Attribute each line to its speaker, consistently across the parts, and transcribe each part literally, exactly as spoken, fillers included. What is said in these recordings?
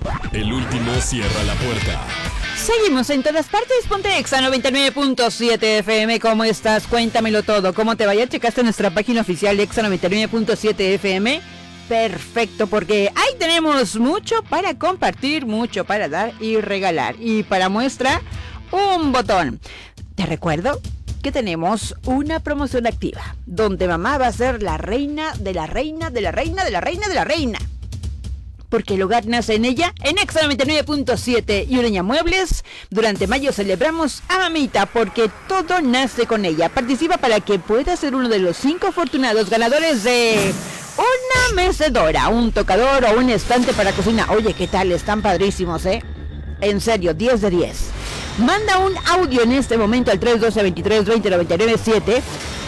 Speaker 1: El último cierra la puerta.
Speaker 2: Seguimos en todas partes, ponte Exa noventa y nueve punto siete F M. ¿Cómo estás? Cuéntamelo todo. ¿Cómo te vaya? ¿Checaste nuestra página oficial Exa noventa y nueve punto siete F M? Perfecto, porque ahí tenemos mucho para compartir, mucho para dar y regalar. Y para muestra, un botón. Te recuerdo que tenemos una promoción activa, donde mamá va a ser la reina de la reina de la reina de la reina de la reina. Porque el hogar nace en ella, en Exa noventa y nueve punto siete y Ureña Muebles. Durante mayo celebramos a mamita porque todo nace con ella. Participa para que puedas ser uno de los cinco afortunados ganadores de una mecedora, un tocador o un estante para cocina. Oye, ¿qué tal? Están padrísimos, ¿eh? En serio, diez de diez. Manda un audio en este momento al tres uno dos, veintitrés veinte, noventa y nueve siete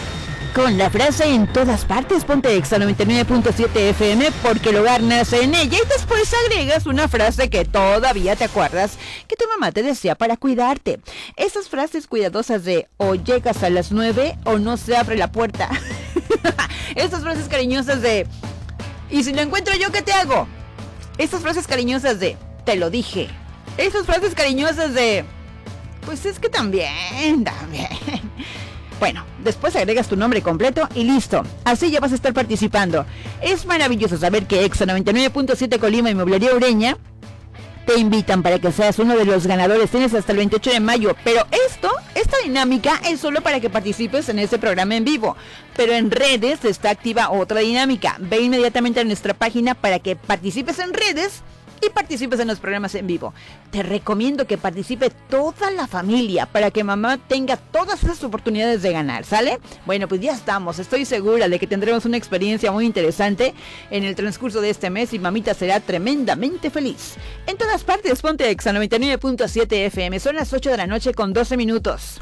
Speaker 2: con la frase en todas partes, ponte Exa noventa y nueve punto siete F M porque el hogar nace en ella, y después agregas una frase que todavía te acuerdas que tu mamá te decía para cuidarte. Esas frases cuidadosas de o llegas a las nueve o no se abre la puerta. Esas frases cariñosas de ¿y si lo encuentro yo qué te hago? Esas frases cariñosas de te lo dije. Esas frases cariñosas de pues es que también, también. Bueno, después agregas tu nombre completo y listo. Así ya vas a estar participando. Es maravilloso saber que Exa noventa y nueve punto siete Colima y Mueblería Ureña te invitan para que seas uno de los ganadores. Tienes hasta el veintiocho de mayo. Pero esto, esta dinámica es solo para que participes en este programa en vivo. Pero en redes está activa otra dinámica. Ve inmediatamente a nuestra página para que participes en redes y participes en los programas en vivo. Te recomiendo que participe toda la familia para que mamá tenga todas esas oportunidades de ganar, ¿sale? Bueno, pues ya estamos. Estoy segura de que tendremos una experiencia muy interesante en el transcurso de este mes y mamita será tremendamente feliz. En todas partes, ponte Exa noventa y nueve punto siete F M. Son las ocho de la noche con doce minutos.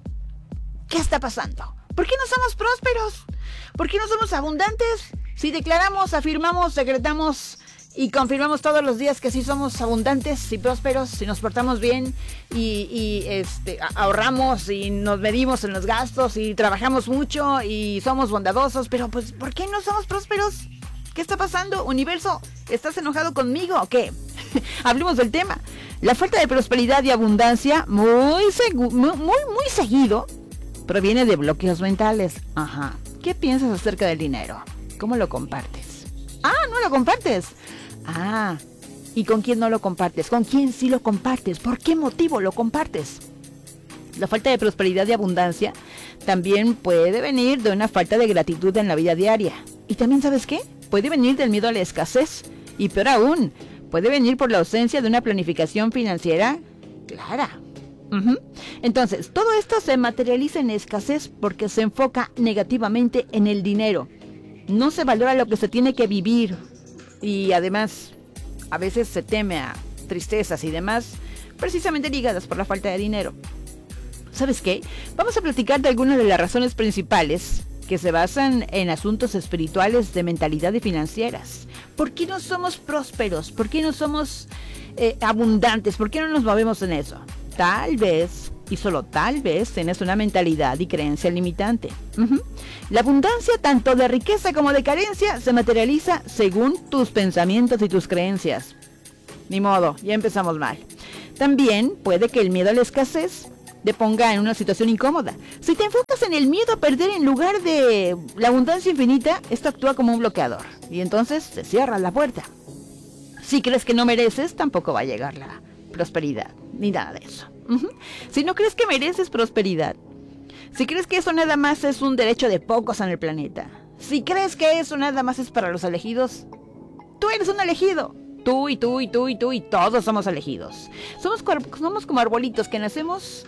Speaker 2: ¿Qué está pasando? ¿Por qué no somos prósperos? ¿Por qué no somos abundantes? Si declaramos, afirmamos, decretamos y confirmamos todos los días que sí somos abundantes y prósperos, si nos portamos bien y, y este, ahorramos y nos medimos en los gastos y trabajamos mucho y somos bondadosos, pero pues, ¿por qué no somos prósperos? ¿Qué está pasando? Universo, ¿estás enojado conmigo o qué? Hablemos del tema. La falta de prosperidad y abundancia muy, segu- muy, muy, muy seguido proviene de bloqueos mentales. Ajá. ¿Qué piensas acerca del dinero? ¿Cómo lo compartes? Ah, no lo compartes. Ah, ¿y con quién no lo compartes? ¿Con quién sí lo compartes? ¿Por qué motivo lo compartes? La falta de prosperidad y abundancia también puede venir de una falta de gratitud en la vida diaria. Y también, ¿sabes qué? Puede venir del miedo a la escasez. Y peor aún, puede venir por la ausencia de una planificación financiera clara. Uh-huh. Entonces, todo esto se materializa en escasez porque se enfoca negativamente en el dinero. No se valora lo que se tiene que vivir. Y además, a veces se teme a tristezas y demás, precisamente ligadas por la falta de dinero. ¿Sabes qué? Vamos a platicar de algunas de las razones principales que se basan en asuntos espirituales, de mentalidad y financieras. ¿Por qué no somos prósperos? ¿Por qué no somos eh, abundantes? ¿Por qué no nos movemos en eso? Tal vez, y solo tal vez, tienes una mentalidad y creencia limitante. Uh-huh. La abundancia, tanto de riqueza como de carencia, se materializa según tus pensamientos y tus creencias. Ni modo, ya empezamos mal. También puede que el miedo a la escasez te ponga en una situación incómoda. Si te enfocas en el miedo a perder en lugar de la abundancia infinita, esto actúa como un bloqueador. Y entonces se cierra la puerta. Si crees que no mereces, tampoco va a llegar la prosperidad, ni nada de eso. Uh-huh. Si no crees que mereces prosperidad, si crees que eso nada más es un derecho de pocos en el planeta, si crees que eso nada más es para los elegidos, tú eres un elegido. Tú y tú y tú y tú y todos somos elegidos. Somos, somos como arbolitos que nacemos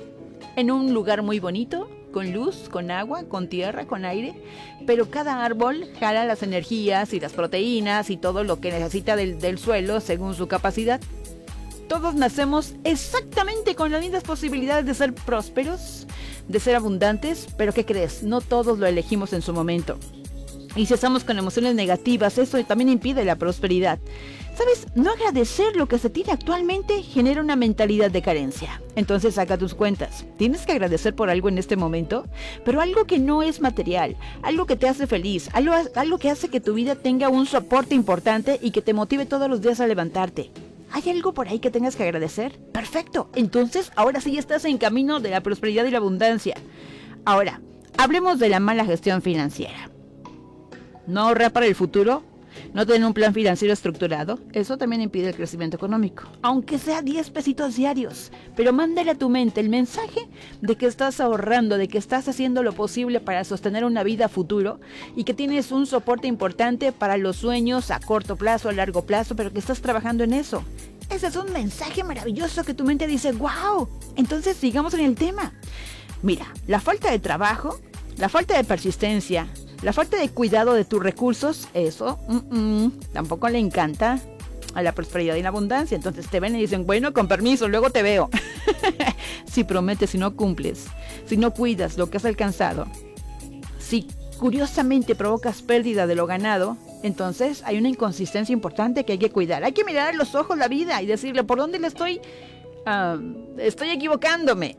Speaker 2: en un lugar muy bonito, con luz, con agua, con tierra, con aire, pero cada árbol jala las energías y las proteínas y todo lo que necesita del, del suelo según su capacidad. Todos nacemos exactamente con las mismas posibilidades de ser prósperos, de ser abundantes, pero ¿qué crees? No todos lo elegimos en su momento. Y si estamos con emociones negativas, eso también impide la prosperidad. ¿Sabes? No agradecer lo que se tiene actualmente genera una mentalidad de carencia. Entonces saca tus cuentas. Tienes que agradecer por algo en este momento, pero algo que no es material, algo que te hace feliz, algo, algo que hace que tu vida tenga un soporte importante y que te motive todos los días a levantarte. ¿Hay algo por ahí que tengas que agradecer? Perfecto, entonces ahora sí estás en camino de la prosperidad y la abundancia. Ahora, hablemos de la mala gestión financiera. No ahorrar para el futuro, no tener un plan financiero estructurado, eso también impide el crecimiento económico. Aunque sea diez pesitos diarios, pero mándale a tu mente el mensaje de que estás ahorrando, de que estás haciendo lo posible para sostener una vida a futuro y que tienes un soporte importante para los sueños a corto plazo, a largo plazo, pero que estás trabajando en eso. Ese es un mensaje maravilloso que tu mente dice, wow, entonces sigamos en el tema. Mira, la falta de trabajo, la falta de persistencia, la falta de cuidado de tus recursos, eso mm, mm, tampoco le encanta a la prosperidad y la abundancia. Entonces te ven y dicen, bueno, con permiso, luego te veo. Si prometes, si no cumples, si no cuidas lo que has alcanzado, si curiosamente provocas pérdida de lo ganado, entonces hay una inconsistencia importante que hay que cuidar. Hay que mirar a los ojos la vida y decirle, ¿por dónde le estoy, uh, estoy equivocándome?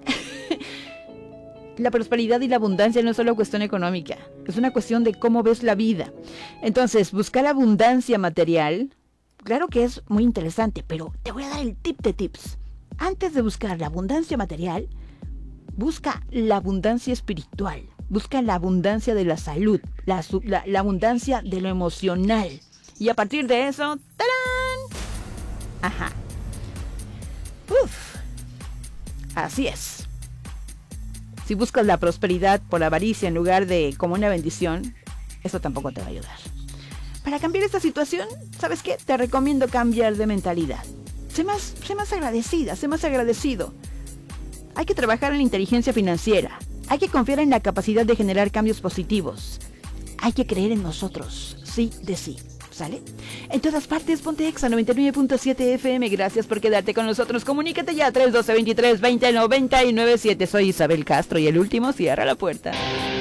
Speaker 2: La prosperidad y la abundancia no es solo cuestión económica, es una cuestión de cómo ves la vida. Entonces, buscar abundancia material, claro que es muy interesante, pero te voy a dar el tip de tips. Antes de buscar la abundancia material, busca la abundancia espiritual, busca la abundancia de la salud, la, la, la abundancia de lo emocional. Y a partir de eso, ¡tarán! Ajá. Uf. Así es. Si buscas la prosperidad por avaricia en lugar de como una bendición, eso tampoco te va a ayudar. Para cambiar esta situación, ¿sabes qué? Te recomiendo cambiar de mentalidad. Sé más, sé más agradecida, sé más agradecido. Hay que trabajar en la inteligencia financiera. Hay que confiar en la capacidad de generar cambios positivos. Hay que creer en nosotros, sí de sí. ¿Sale? En todas partes, ponte Exa noventa y nueve punto siete F M. Gracias por quedarte con nosotros. Comunícate ya, tres uno dos, veintitrés veinte noventa y nueve siete. Soy Isabel Castro y el último cierra la puerta.